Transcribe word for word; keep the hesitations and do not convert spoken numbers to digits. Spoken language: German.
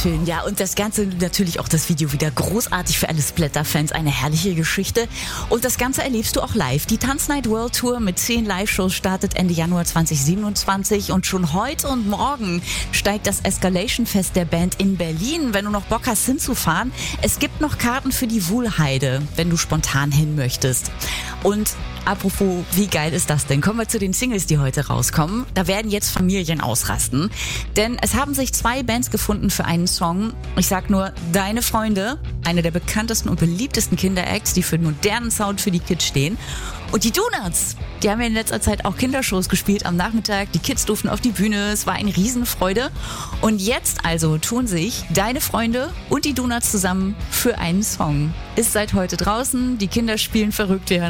schön. Ja, und das Ganze, natürlich auch das Video wieder großartig für alle Splatter-Fans. Eine herrliche Geschichte. Und das Ganze erlebst du auch live. Die Tanznight World Tour mit zehn Live-Shows startet Ende Januar zweitausendsiebenundzwanzig. Und schon heute und morgen steigt das Escalation Fest der Band in Berlin. Wenn du noch Bock hast, hinzufahren, es gibt noch Karten für die Wuhlheide, wenn du spontan hin möchtest. Und apropos, wie geil ist das denn? Kommen wir zu den Singles, die heute rauskommen. Da werden jetzt Familien ausrasten. Denn es haben sich zwei Bands gefunden für einen Song. Ich sag nur, Deine Freunde, eine der bekanntesten und beliebtesten Kinderacts, die für den modernen Sound für die Kids stehen. Und die Donuts, die haben ja in letzter Zeit auch Kindershows gespielt am Nachmittag. Die Kids durften auf die Bühne, es war eine Riesenfreude. Und jetzt also tun sich Deine Freunde und die Donuts zusammen für einen Song. Ist seit heute draußen, die Kinder spielen verrückt, wir hören